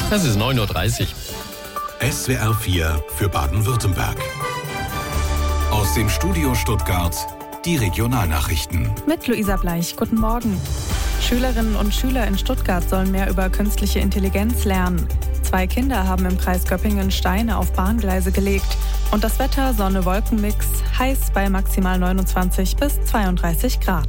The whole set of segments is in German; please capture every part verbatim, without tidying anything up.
Es ist neun Uhr dreißig. S W R vier für Baden-Württemberg. Aus dem Studio Stuttgart die Regionalnachrichten. Mit Luisa Bleich, guten Morgen. Schülerinnen und Schüler in Stuttgart sollen mehr über künstliche Intelligenz lernen. Zwei Kinder haben im Kreis Göppingen Steine auf Bahngleise gelegt. Und das Wetter Sonne-Wolken-Mix, heiß bei maximal neunundzwanzig bis zweiunddreißig Grad.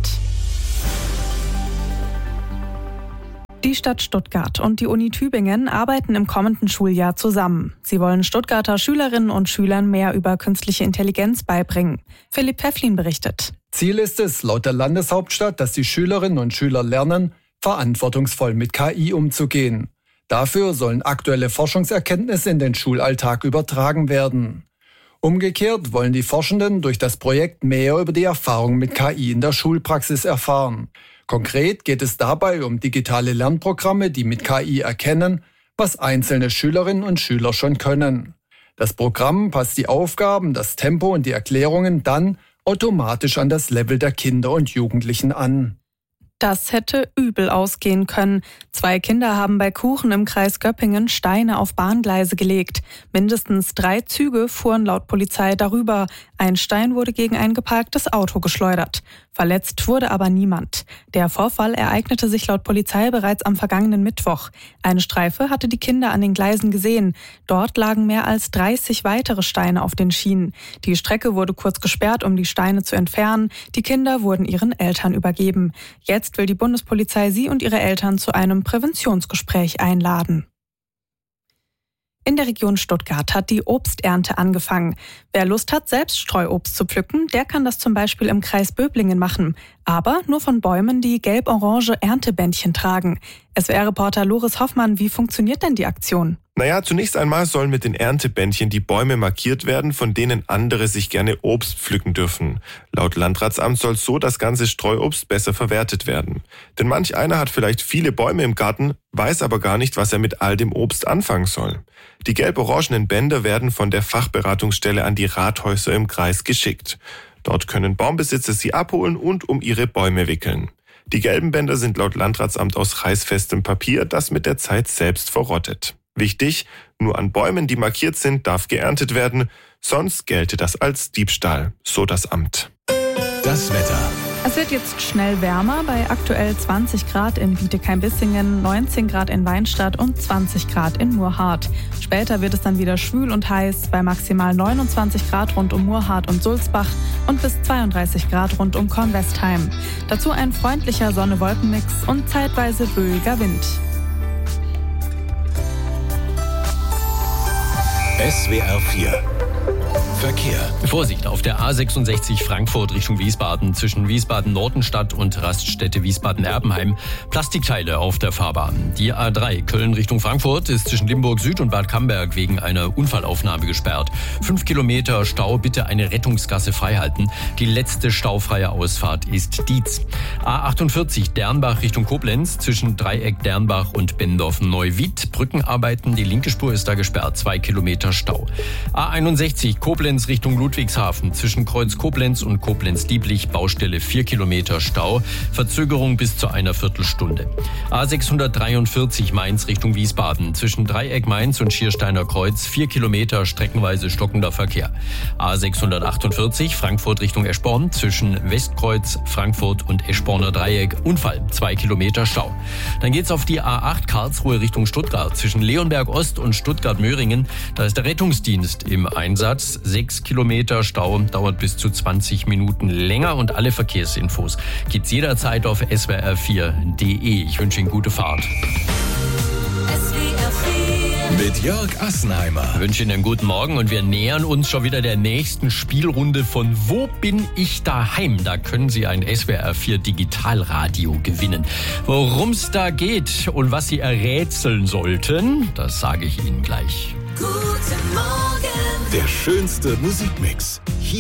Die Stadt Stuttgart und die Uni Tübingen arbeiten im kommenden Schuljahr zusammen. Sie wollen Stuttgarter Schülerinnen und Schülern mehr über künstliche Intelligenz beibringen. Philipp Pfefflin berichtet. Ziel ist es, laut der Landeshauptstadt, dass die Schülerinnen und Schüler lernen, verantwortungsvoll mit K I umzugehen. Dafür sollen aktuelle Forschungserkenntnisse in den Schulalltag übertragen werden. Umgekehrt wollen die Forschenden durch das Projekt mehr über die Erfahrung mit K I in der Schulpraxis erfahren. Konkret geht es dabei um digitale Lernprogramme, die mit K I erkennen, was einzelne Schülerinnen und Schüler schon können. Das Programm passt die Aufgaben, das Tempo und die Erklärungen dann automatisch an das Level der Kinder und Jugendlichen an. Das hätte übel ausgehen können. Zwei Kinder haben bei Kuchen im Kreis Göppingen Steine auf Bahngleise gelegt. Mindestens drei Züge fuhren laut Polizei darüber. Ein Stein wurde gegen ein geparktes Auto geschleudert. Verletzt wurde aber niemand. Der Vorfall ereignete sich laut Polizei bereits am vergangenen Mittwoch. Eine Streife hatte die Kinder an den Gleisen gesehen. Dort lagen mehr als dreißig weitere Steine auf den Schienen. Die Strecke wurde kurz gesperrt, um die Steine zu entfernen. Die Kinder wurden ihren Eltern übergeben. Jetzt will die Bundespolizei sie und ihre Eltern zu einem Präventionsgespräch einladen. In der Region Stuttgart hat die Obsternte angefangen. Wer Lust hat, selbst Streuobst zu pflücken, der kann das zum Beispiel im Kreis Böblingen machen. Aber nur von Bäumen, die gelb-orange Erntebändchen tragen. S W R-Reporter Loris Hoffmann, wie funktioniert denn die Aktion? Naja, zunächst einmal sollen mit den Erntebändchen die Bäume markiert werden, von denen andere sich gerne Obst pflücken dürfen. Laut Landratsamt soll so das ganze Streuobst besser verwertet werden. Denn manch einer hat vielleicht viele Bäume im Garten, weiß aber gar nicht, was er mit all dem Obst anfangen soll. Die gelb-orangenen Bänder werden von der Fachberatungsstelle an die Rathäuser im Kreis geschickt. Dort können Baumbesitzer sie abholen und um ihre Bäume wickeln. Die gelben Bänder sind laut Landratsamt aus reißfestem Papier, das mit der Zeit selbst verrottet. Wichtig, nur an Bäumen, die markiert sind, darf geerntet werden, sonst gelte das als Diebstahl, so das Amt. Das Wetter. Es wird jetzt schnell wärmer, bei aktuell zwanzig Grad in Bietigheim-Bissingen, neunzehn Grad in Weinstadt und zwanzig Grad in Murrhardt. Später wird es dann wieder schwül und heiß, bei maximal neunundzwanzig Grad rund um Murrhardt und Sulzbach und bis zweiunddreißig Grad rund um Kornwestheim. Dazu ein freundlicher Sonne-Wolken-Mix und zeitweise böiger Wind. S W R vier Verkehr. Vorsicht auf der A sechsundsechzig Frankfurt Richtung Wiesbaden zwischen Wiesbaden-Nordenstadt und Raststätte Wiesbaden-Erbenheim. Plastikteile auf der Fahrbahn. Die A drei Köln Richtung Frankfurt ist zwischen Limburg Süd und Bad Camberg wegen einer Unfallaufnahme gesperrt. Fünf Kilometer Stau, bitte eine Rettungsgasse freihalten. Die letzte staufreie Ausfahrt ist Dietz. A achtundvierzig Dernbach Richtung Koblenz zwischen Dreieck Dernbach und Bendorf-Neuwied. Brückenarbeiten, die linke Spur ist da gesperrt. Zwei Kilometer Stau. A einundsechzig Koblenz Richtung Ludwigshafen zwischen Kreuz Koblenz und Koblenz-Dieblich, Baustelle vier Kilometer Stau, Verzögerung bis zu einer Viertelstunde. A sechshundertdreiundvierzig Mainz Richtung Wiesbaden zwischen Dreieck Mainz und Schiersteiner Kreuz vier Kilometer streckenweise stockender Verkehr. A sechshundertachtundvierzig Frankfurt Richtung Eschborn zwischen Westkreuz, Frankfurt und Eschborner Dreieck, Unfall, zwei Kilometer Stau. Dann geht's auf die A acht Karlsruhe Richtung Stuttgart zwischen Leonberg Ost und Stuttgart-Möhringen. Da ist der Rettungsdienst im Einsatz. Sechs Kilometer Stau, dauert bis zu zwanzig Minuten länger und alle Verkehrsinfos gibt's jederzeit auf S W R vier punkt de. Ich wünsche Ihnen gute Fahrt. S W R vier mit Jörg Assenheimer. Ich wünsche Ihnen einen guten Morgen und wir nähern uns schon wieder der nächsten Spielrunde von Wo bin ich daheim? Da können Sie ein S W R vier Digitalradio gewinnen. Worum es da geht und was Sie errätseln sollten, das sage ich Ihnen gleich. Guten Morgen. Der schönste Musikmix. Hier